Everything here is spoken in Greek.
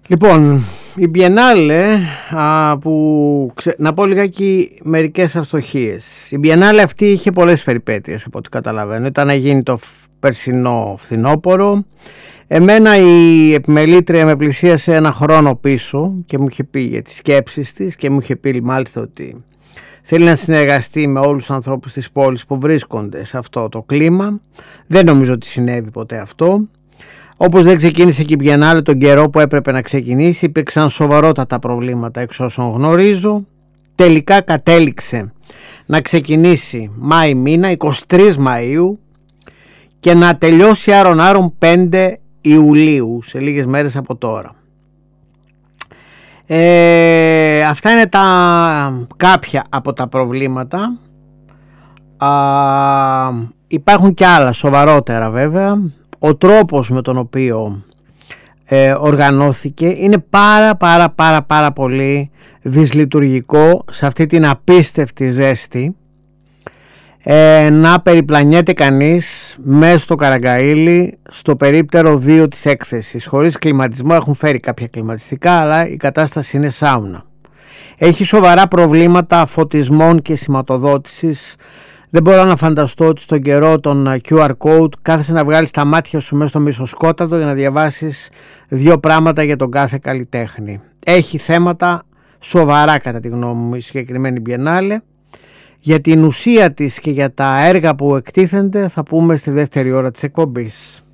Λοιπόν, η Biennale, να πω λιγάκι μερικές αστοχίες. Η Biennale αυτή είχε πολλές περιπέτειες από ό,τι καταλαβαίνω. Ήταν να γίνει το περσινό φθινόπωρο. Εμένα η επιμελήτρια με πλησίασε ένα χρόνο πίσω και μου είχε πει για τις σκέψεις της και μου είχε πει μάλιστα ότι θέλει να συνεργαστεί με όλους τους ανθρώπους της πόλης που βρίσκονται σε αυτό το κλίμα. Δεν νομίζω ότι συνέβη ποτέ αυτό. Όπως δεν ξεκίνησε και η Biennale τον καιρό που έπρεπε να ξεκινήσει, υπήρξαν σοβαρότατα προβλήματα εξ όσων γνωρίζω. Τελικά κατέληξε να ξεκινήσει Μάη μήνα, 23 Μαΐου και να τελειώσει άρον 5 Ιουλίου, σε λίγες μέρες από τώρα. Αυτά είναι κάποια από τα προβλήματα. Υπάρχουν και άλλα σοβαρότερα βέβαια. Ο τρόπος με τον οποίο οργανώθηκε είναι πάρα πολύ δυσλειτουργικό σε αυτή την απίστευτη ζέστη. Να περιπλανιέται κανείς μέσα στο Καραγκαΐλι στο περίπτερο 2 της έκθεσης. Χωρίς κλιματισμό, έχουν φέρει κάποια κλιματιστικά, αλλά η κατάσταση είναι σάουνα. Έχει σοβαρά προβλήματα φωτισμών και σηματοδότησης. Δεν μπορώ να φανταστώ ότι στον καιρό των QR code κάθεσαι να βγάλεις τα μάτια σου μέσα στο μισοσκόταδο για να διαβάσεις 2 πράγματα για τον κάθε καλλιτέχνη. Έχει θέματα σοβαρά κατά τη γνώμη μου η συγκεκριμένη Biennale. Για την ουσία της και για τα έργα που εκτίθενται θα πούμε στη δεύτερη ώρα της εκπομπής.